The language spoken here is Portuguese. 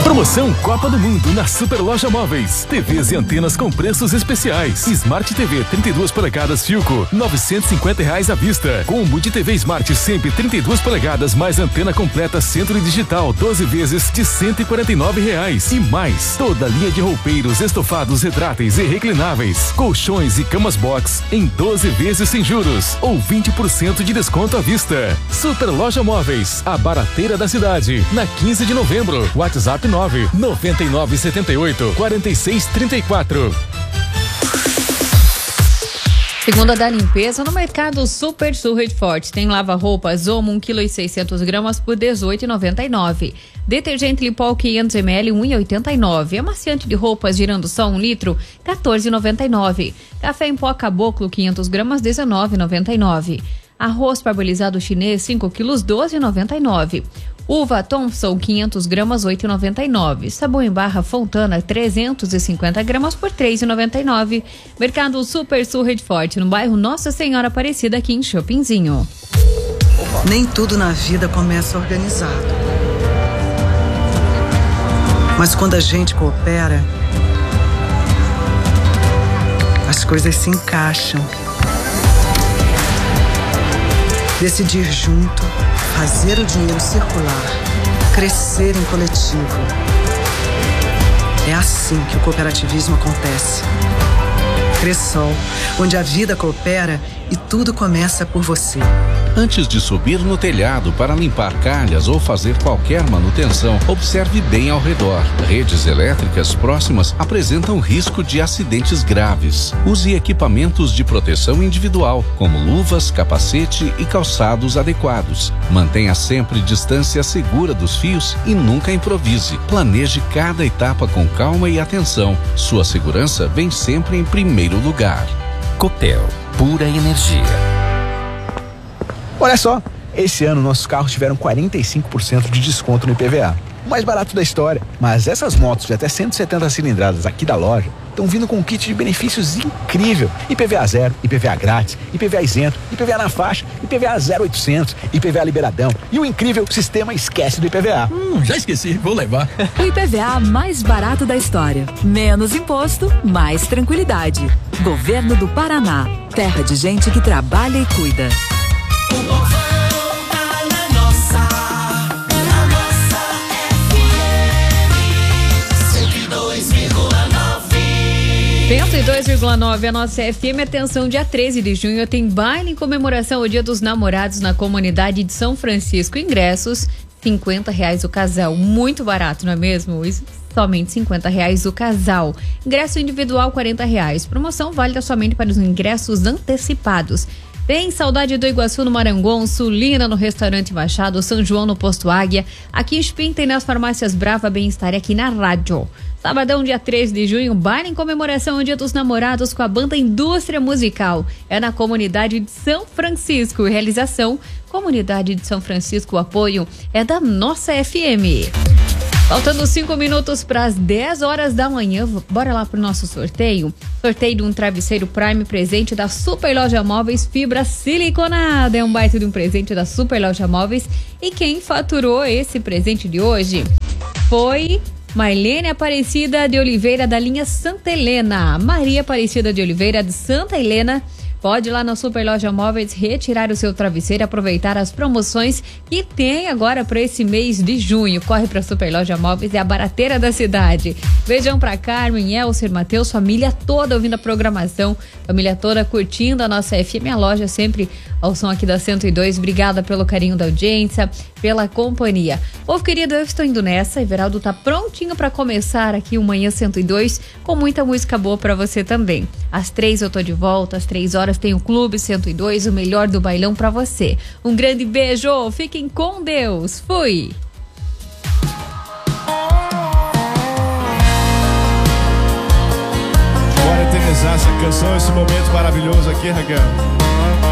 Promoção Copa do Mundo na Super Loja Móveis. TVs e antenas com preços especiais. Smart TV 32 polegadas Philco, R$950 à vista. Combo de TV Smart sempre 32 polegadas mais antena completa centro e digital, 12 vezes de R$149. E mais, toda a linha de roupeiros, estofados, retráteis e reclináveis. Colchões e camas box em 12 vezes sem juros ou 20% de desconto à vista. Super Loja Móveis, a barateira da cidade. Na 15 de novembro. WhatsApp 99978-4634. Segunda da limpeza no mercado Super Sul Rede Forte. Tem lava-roupas Omo 1,6 kg por R$18,99. Detergente Lipol 500 ml 1,89. Amaciante de roupas girando só 1 litro R$14,99. Café em pó Caboclo 500 gramas R$19,99. Arroz parbolizado chinês 5 quilos R$12,99. Uva Thompson 500 gramas R$8,99. Sabão em barra Fontana 350 gramas por R$3,99. Mercado Super Sul Rede Forte, no bairro Nossa Senhora Aparecida, aqui em Chopinzinho. Nem tudo na vida começa organizado. Mas quando a gente coopera, as coisas se encaixam. Decidir junto, fazer o dinheiro circular, crescer em coletivo. É assim que o cooperativismo acontece. Cressol, onde a vida coopera e tudo começa por você. Antes de subir no telhado para limpar calhas ou fazer qualquer manutenção, observe bem ao redor. Redes elétricas próximas apresentam risco de acidentes graves. Use equipamentos de proteção individual, como luvas, capacete e calçados adequados. Mantenha sempre distância segura dos fios e nunca improvise. Planeje cada etapa com calma e atenção. Sua segurança vem sempre em primeiro lugar. Copel, pura energia. Olha só, esse ano nossos carros tiveram 45% de desconto no IPVA. O mais barato da história. Mas essas motos de até 170 cilindradas aqui da loja estão vindo com um kit de benefícios incrível. IPVA zero, IPVA grátis, IPVA isento, IPVA na faixa, IPVA 0800, IPVA liberadão e o incrível sistema esquece do IPVA. Já esqueci, vou levar. O IPVA mais barato da história. Menos imposto, mais tranquilidade. Governo do Paraná. Terra de gente que trabalha e cuida. O povão tá na nossa FM 102,9 a nossa FM. Atenção, dia 13 de junho tem baile em comemoração ao Dia dos Namorados na comunidade de São Francisco. Ingressos R$50 o casal, muito barato, não é mesmo? Somente R$50 o casal. Ingresso individual R$40. Promoção válida somente para os ingressos antecipados. Tem Saudade do Iguaçu no Marangon, Sulina no Restaurante Machado, São João no Posto Águia, aqui em Espinho tem nas farmácias Brava Bem-Estar e aqui na rádio. Sabadão, dia 13 de junho, baile em comemoração ao Dia dos Namorados com a banda Indústria Musical. É na comunidade de São Francisco. Realização, Comunidade de São Francisco, o apoio é da nossa FM. Faltando 5 minutos para as 10 horas da manhã, bora lá pro nosso sorteio. Sorteio de um travesseiro Prime presente da Super Loja Móveis Fibra Siliconada. É um baita de um presente da Super Loja Móveis. E quem faturou esse presente de hoje foi Marlene Aparecida de Oliveira, da linha Santa Helena. Maria Aparecida de Oliveira, de Santa Helena. Pode ir lá na Super Loja Móveis retirar o seu travesseiro e aproveitar as promoções que tem agora para esse mês de junho. Corre para a Super Loja Móveis, é a barateira da cidade. Beijão para Carmen, Elcer, Matheus, família toda ouvindo a programação, família toda curtindo a nossa FM, a loja sempre ao som aqui da 102. Obrigada pelo carinho da audiência, pela companhia. Povo querido, eu estou indo nessa. Everaldo tá prontinho para começar aqui o Manhã 102 com muita música boa para você também. Às 3 eu tô de volta, às 3 horas tem o Clube 102, o melhor do bailão para você. Um grande beijo, fiquem com Deus. Fui! Bora eternizar essa canção, esse momento maravilhoso aqui, Raquel.